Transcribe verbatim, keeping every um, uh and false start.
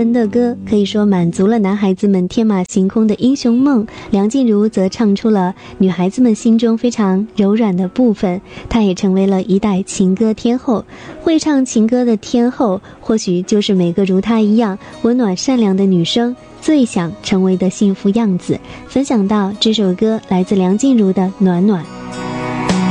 纯的歌，可以说满足了男孩子们天马行空的英雄梦。梁静茹则唱出了女孩子们心中非常柔软的部分，她也成为了一代情歌天后。会唱情歌的天后，或许就是每个如她一样温暖善良的女生最想成为的幸福样子。分享到这首歌来自梁静茹的《暖暖》。